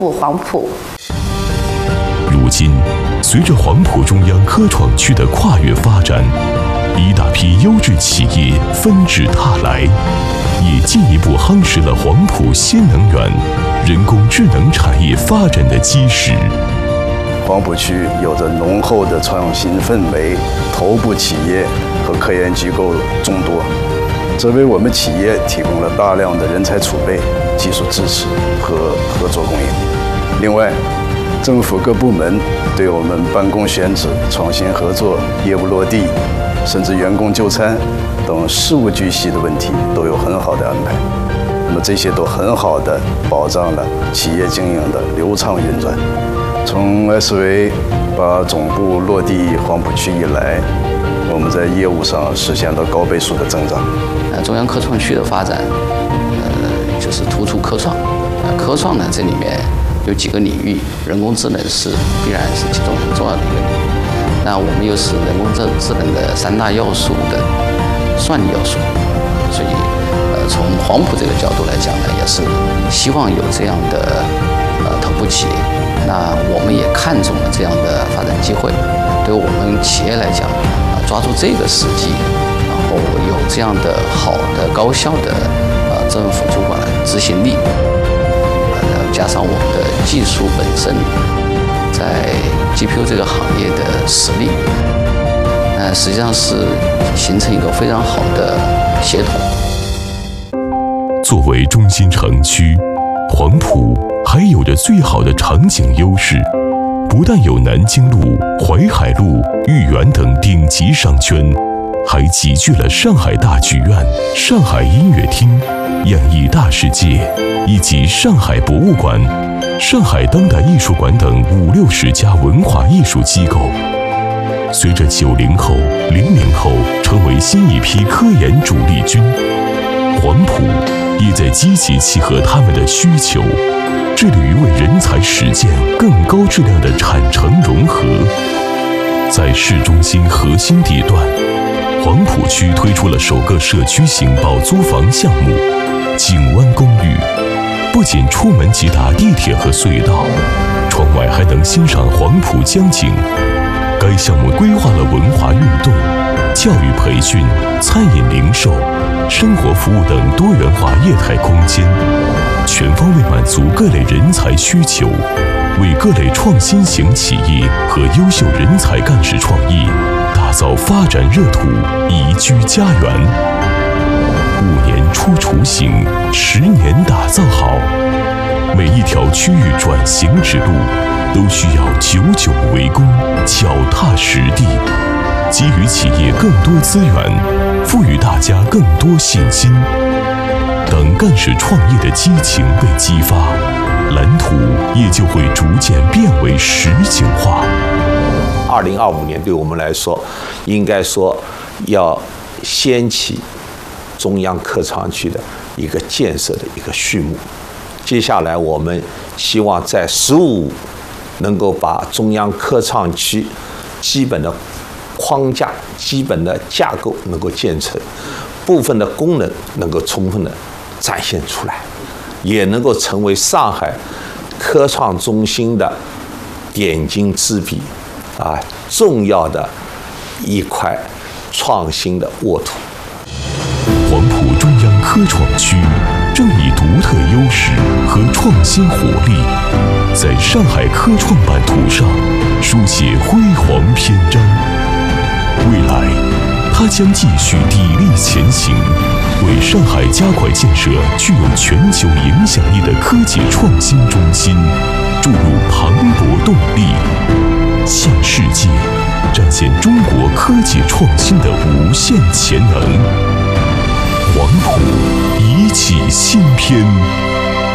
黄埔。 如今，随着黄埔中央科创区的跨越发展，一大批优质企业纷至沓来，也进一步夯实了黄埔新能源、人工智能产业发展的基石。 黄埔区有着浓厚的创新氛围，头部企业和科研机构众多，这为我们企业提供了大量的人才储备、技术支持和合作供应。另外，政府各部门对我们办公选址、创新合作、业务落地，甚至员工就餐等事无巨细的问题都有很好的安排。那么这些都很好的保障了企业经营的流畅运转。从 SV 把总部落地黄埔区以来，我们在业务上实现了高倍数的增长。 中央科创区的发展，就是突出科创。科创呢，这里面有几个领域，人工智能必然是其中很重要的一个领域。那我们又是人工智能的3大要素的算力要素，所以从黄埔这个角度来讲呢，也是希望有这样的头部企业。那我们也看中了这样的发展机会，对我们企业来讲，抓住这个时机，然后有这样的好的高效的政府主管执行力，加上我们的技术本身在 GPU 这个行业的实力，实际上是形成一个非常好的协同。 作为中心城区，黄埔还有着最好的场景优势，不但有南京路、淮海路、豫园等顶级商圈，还集聚了上海大剧院、上海音乐厅、演艺大世界以及上海博物馆、上海当代艺术馆等50、60家文化艺术机构。随着90后、00后成为新一批科研主力军，黄埔也在积极契合他们的需求，致力于为人才实践更高质量的产城融合。在市中心核心地段，黄埔区推出了首个社区型包租房项目景湾公寓，不仅出门即达地铁和隧道，窗外还能欣赏黄埔江景。该项目规划了文化运动、教育培训、餐饮零售、生活服务等多元化业态空间，全方位满足各类人才需求，为各类创新型企业和优秀人才干事创业打造发展热土、宜居家园。5年出雏形，10年打造好。每一条区域转型之路，都需要久久为功，脚踏实地，给予企业更多资源，赋予大家更多信心。等干事创业的激情被激发，蓝图也就会逐渐变为实景化。 2025年对我们来说，应该说要掀起中央科创区的一个建设的一个序幕。接下来我们希望在15能够把中央科创区基本的框架、基本的架构能够建成，部分的功能能够充分的展现出来，也能够成为上海科创中心的点睛之笔，重要的一块创新的沃土。 黄埔中央科创区正以独特优势和创新活力，在上海科创版图上书写辉煌篇章。未来，它将继续砥砺前行，为上海加快建设具有全球影响力的科技创新中心注入磅礴动力，向世界展现中国科技创新的无限潜能。黄埔一起新篇。